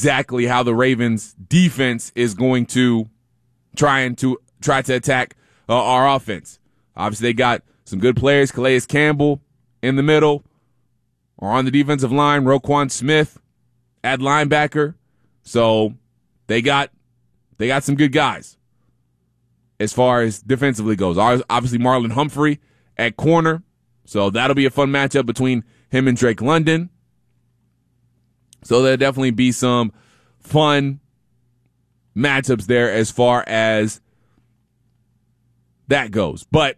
exactly how the Ravens defense is going to try to attack our offense. Obviously, they got some good players. Calais Campbell in the middle, or on the defensive line, Roquan Smith at linebacker. So they got some good guys as far as defensively goes. Obviously, Marlon Humphrey at corner. So that'll be a fun matchup between him and Drake London. So there'll definitely be some fun matchups there as far as that goes. But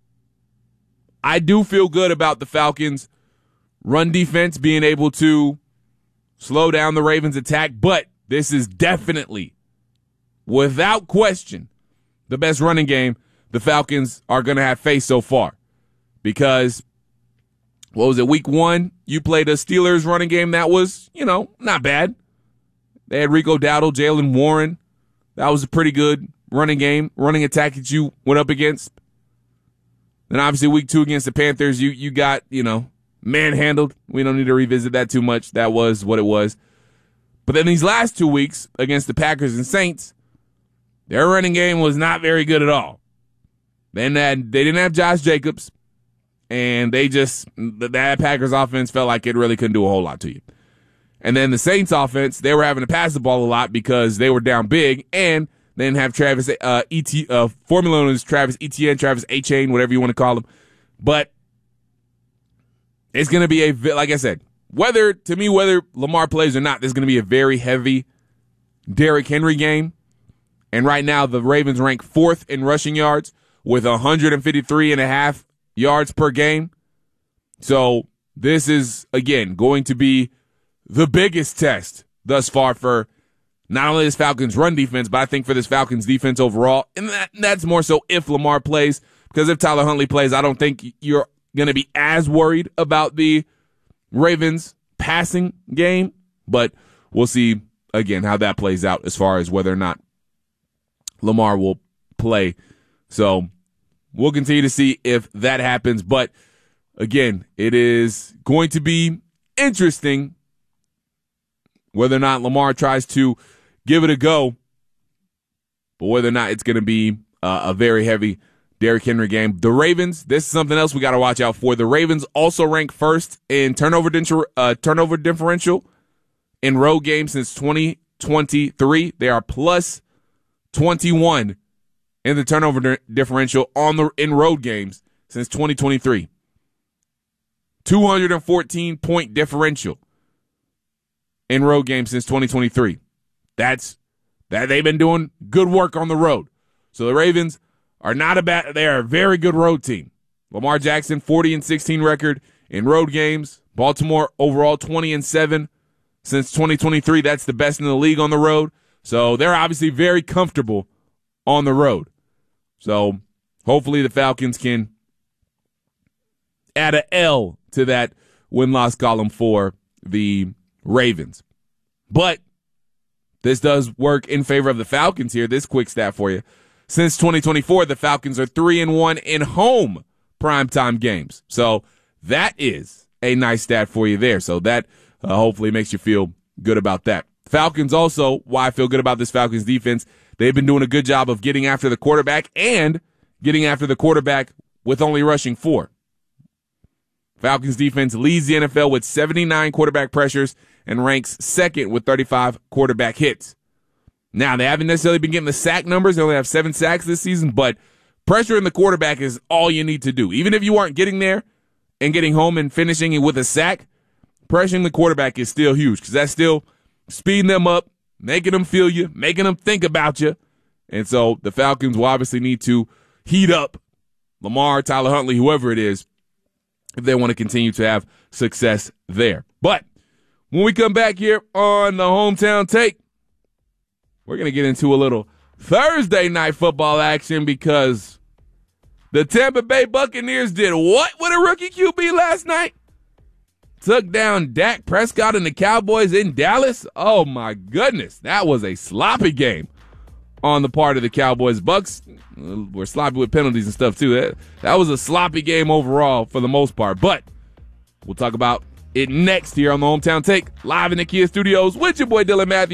I do feel good about the Falcons' run defense being able to slow down the Ravens' attack. But this is definitely, without question, the best running game the Falcons are going to have faced so far. Because, what was it, week 1, you played a Steelers running game that was, not bad. They had Rico Dowdle, Jaylen Warren. That was a pretty good running attack that you went up against. Then obviously week 2 against the Panthers, you got, manhandled. We don't need to revisit that too much. That was what it was. But then these last 2 weeks against the Packers and Saints, their running game was not very good at all. Then they didn't have Josh Jacobs, and that Packers offense felt like it really couldn't do a whole lot to you. And then the Saints offense, they were having to pass the ball a lot because they were down big, and they didn't have Travis formula known as Travis Etienne, Travis A-Chain, whatever you want to call him. But it's going to be like I said, whether Lamar plays or not, there's going to be a very heavy Derrick Henry game. And right now, the Ravens rank 4th in rushing yards with 153.5 yards per game. So this is, again, going to be the biggest test thus far for not only this Falcons run defense, but I think for this Falcons defense overall. And that's more so if Lamar plays, because if Tyler Huntley plays, I don't think you're going to be as worried about the Ravens passing game. But we'll see, again, how that plays out as far as whether or not Lamar will play. So we'll continue to see if that happens. But again, it is going to be interesting whether or not Lamar tries to give it a go, but whether or not it's going to be a very heavy Derrick Henry game. The Ravens, this is something else we got to watch out for. The Ravens also rank 1st in turnover differential in road games since 2023. They are plus 21 in the turnover differential in road games since 2023. 214-point differential in road games since 2023. That they've been doing good work on the road. So the Ravens are they're a very good road team. Lamar Jackson, 40-16 record in road games. Baltimore overall 20-7 since 2023. That's the best in the league on the road. So they're obviously very comfortable on the road. So hopefully the Falcons can add an L to that win-loss column for the Ravens. But this does work in favor of the Falcons here. This quick stat for you. Since 2024, the Falcons are 3-1 in home primetime games. So that is a nice stat for you there. So that hopefully makes you feel good about that. Falcons also, why I feel good about this Falcons defense, they've been doing a good job of getting after the quarterback and getting after the quarterback with only rushing 4. Falcons defense leads the NFL with 79 quarterback pressures and ranks 2nd with 35 quarterback hits. Now, they haven't necessarily been getting the sack numbers. They only have 7 sacks this season, but pressuring the quarterback is all you need to do. Even if you aren't getting there and getting home and finishing it with a sack, pressuring the quarterback is still huge because that's still speeding them up, making them feel you, making them think about you. And so the Falcons will obviously need to heat up Lamar, Tyler Huntley, whoever it is, if they want to continue to have success there. But when we come back here on the Hometown Take, we're going to get into a little Thursday night football action because the Tampa Bay Buccaneers did what with a rookie QB last night? Took down Dak Prescott and the Cowboys in Dallas. Oh, my goodness. That was a sloppy game on the part of the Cowboys. Bucks were sloppy with penalties and stuff, too. That was a sloppy game overall for the most part. But we'll talk about it next here on the Hometown Take, live in the Kia Studios with your boy Dylan Matthews.